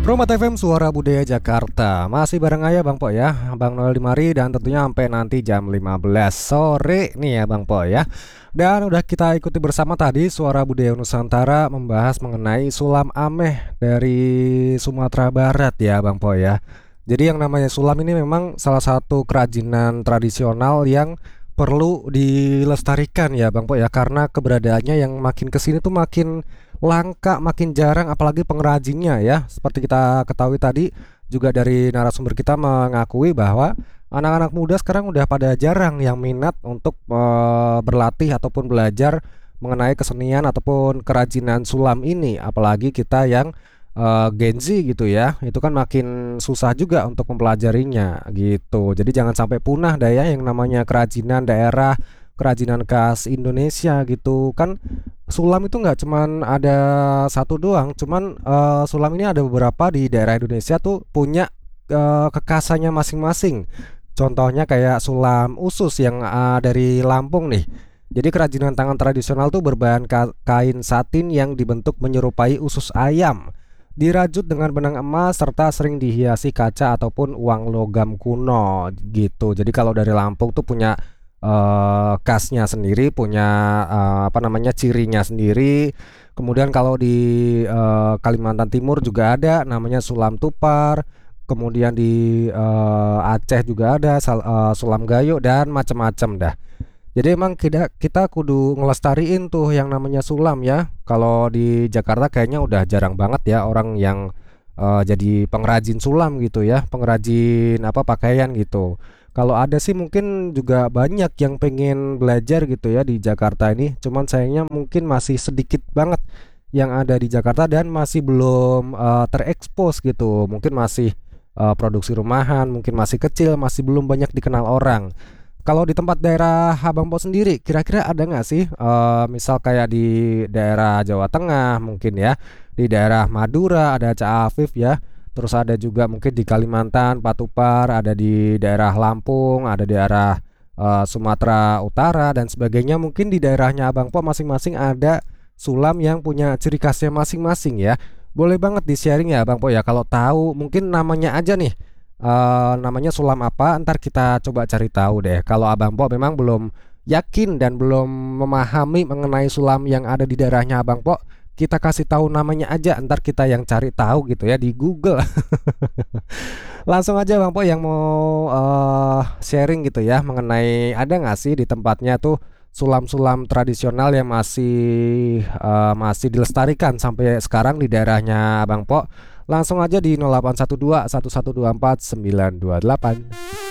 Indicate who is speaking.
Speaker 1: Rumah FM Suara Budaya Jakarta. Masih bareng aja Bang Po ya, Bang Noel Dimari, dan tentunya sampai nanti jam 15 sore nih ya Bang Po ya. Dan udah kita ikuti bersama tadi Suara Budaya Nusantara membahas mengenai sulam ameh dari Sumatera Barat ya Bang Po ya. Jadi yang namanya sulam ini memang salah satu kerajinan tradisional yang perlu dilestarikan ya Bang Po ya, karena keberadaannya yang makin kesini tuh makin langka, makin jarang, apalagi pengrajinnya ya. Seperti kita ketahui tadi juga dari narasumber kita mengakui bahwa anak-anak muda sekarang udah pada jarang yang minat untuk berlatih ataupun belajar mengenai kesenian ataupun kerajinan sulam ini. Apalagi kita yang Gen Z gitu ya, itu kan makin susah juga untuk mempelajarinya gitu. Jadi jangan sampai punah dah ya yang namanya kerajinan daerah, kerajinan khas Indonesia gitu kan. Sulam itu nggak cuman ada satu doang, cuman sulam ini ada beberapa di daerah Indonesia tuh punya kekhasannya masing-masing. Contohnya kayak sulam usus yang dari Lampung nih. Jadi kerajinan tangan tradisional tuh berbahan kain satin yang dibentuk menyerupai usus ayam, dirajut dengan benang emas serta sering dihiasi kaca ataupun uang logam kuno gitu. Jadi kalau dari Lampung tuh punya khasnya sendiri, punya cirinya sendiri. Kemudian kalau di Kalimantan Timur juga ada namanya sulam tupar. Kemudian di Aceh juga ada sulam gayo dan macam-macam dah. Jadi emang kita kudu ngelestariin tuh yang namanya sulam ya. Kalau di Jakarta kayaknya udah jarang banget ya orang yang jadi pengrajin sulam gitu ya, pengrajin pakaian gitu. Kalau ada sih mungkin juga banyak yang pengen belajar gitu ya di Jakarta ini. Cuman sayangnya mungkin masih sedikit banget yang ada di Jakarta dan masih belum terekspos gitu. Mungkin masih produksi rumahan, mungkin masih kecil, masih belum banyak dikenal orang. Kalau di tempat daerah Abang Po sendiri, kira-kira ada nggak sih misal kayak di daerah Jawa Tengah mungkin ya, di daerah Madura ada Cak Afif ya. Terus ada juga mungkin di Kalimantan, Patupar, ada di daerah Lampung, ada di daerah Sumatera Utara dan sebagainya. Mungkin di daerahnya Abang Po masing-masing ada sulam yang punya ciri khasnya masing-masing ya. Boleh banget di-sharing ya Abang Po ya. Kalau tahu mungkin namanya aja nih, namanya sulam apa, ntar kita coba cari tahu deh. Kalau Abang Po memang belum yakin dan belum memahami mengenai sulam yang ada di daerahnya Abang Po, kita kasih tahu namanya aja, ntar kita yang cari tahu gitu ya di Google. Langsung aja Bang Po yang mau sharing gitu ya mengenai ada nggak sih di tempatnya tuh sulam-sulam tradisional yang masih dilestarikan sampai sekarang di daerahnya Bang Po. Langsung aja di 0812 1124 928.